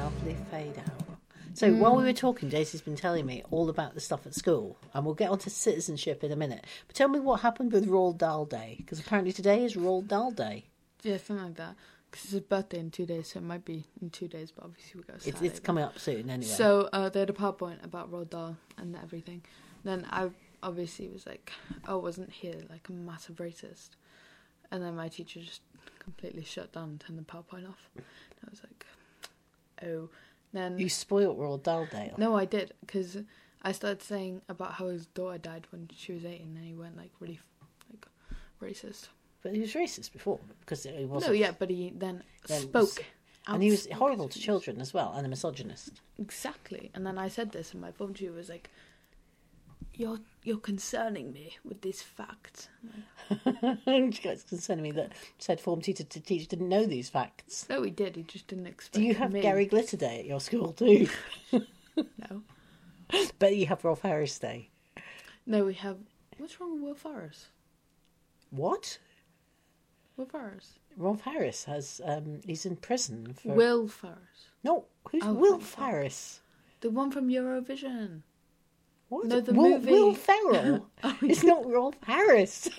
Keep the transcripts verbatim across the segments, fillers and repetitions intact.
lovely fade out. So mm. while we were talking, Daisy's been telling me all about the stuff at school, and we'll get onto citizenship in a minute. But tell me what happened with Roald Dahl Day, because apparently today is Roald Dahl Day. Yeah, something like that. Because it's his birthday in two days, so it might be in two days, but obviously we got It's, it's coming up soon anyway. So uh, they had a PowerPoint about Roald Dahl and everything. Then I obviously was like, oh, wasn't he like a massive racist? And then my teacher just completely shut down and turned the PowerPoint off. And I was like, oh. Then you spoilt Roald Dahl Day. No, I did, because I started saying about how his daughter died when she was eight, and then he went like really like racist. But he was racist before, because he wasn't. No, yeah, but he then, then spoke. Was, and he was horrible to children as well, and a misogynist. Exactly. And then I said this, and my form tutor was like, You're you're concerning me with these facts. It's concerning me that said form teacher to teach didn't know these facts. No, he did. He just didn't explain. Do you have me. Gary Glitter Day at your school too? No. But you have Rolf Harris Day. No, we have. What's wrong with Will Ferris? What? Will Ferris. Rolf Harris has. Um, he's in prison for. Will Ferris. No, who's oh, Will Ferris? The one from Eurovision. What? No, the Will, movie. Will Ferrell. oh, it's not Rolf Harris.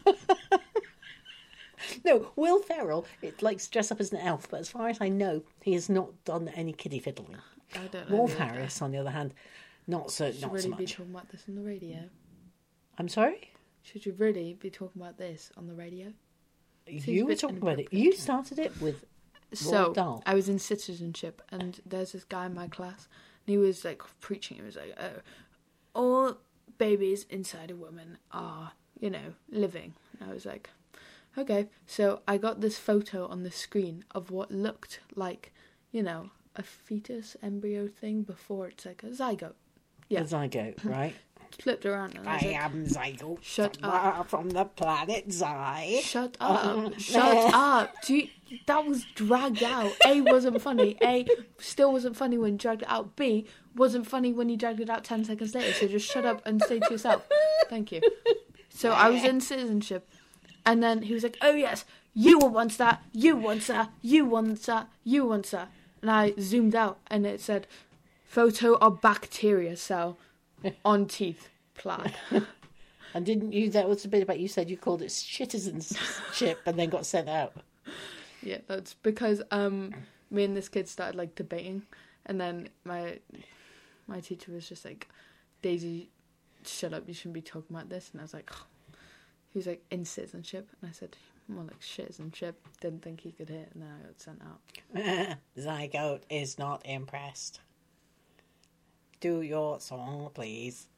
No, Will Ferrell. It likes to dress up as an elf, but as far as I know, he has not done any kiddie fiddling. I don't know. Rolf Harris, on the other hand, not so. Should not really so much. be talking about this on the radio? I'm sorry. Should you really be talking about this on the radio? Seems you were talking about it. You started it with. So Dahl. I was in citizenship, and there's this guy in my class, and he was like preaching. He was like, "Oh, all babies inside a woman are, you know, living." And I was like, "Okay." So I got this photo on the screen of what looked like, you know, a fetus embryo thing before it's like a zygote. Yeah, a zygote, right? Flipped around and I, was I like, am zygote. Shut up from the planet Zy. Shut up! Shut up! Do you, that was dragged out. A wasn't funny. A still wasn't funny when you dragged it out. B wasn't funny when you dragged it out ten seconds later. So just shut up and stay to yourself. Thank you. So I was in citizenship, and then he was like, "Oh yes, you will want that. You want that. You want that. You want that." And I zoomed out, and it said, "Photo of bacteria cell on teeth plaque." And didn't you, that was a bit about, you said you called it citizenship and then got sent out. Yeah, that's because um, me and this kid started like debating, and then my my teacher was just like, "Daisy, shut up, you shouldn't be talking about this." And I was like, oh. He was like, "In citizenship," and I said, "More like shitizenship." Didn't think he could hear it, and then I got sent out. Zygote is not impressed. Do your song, please.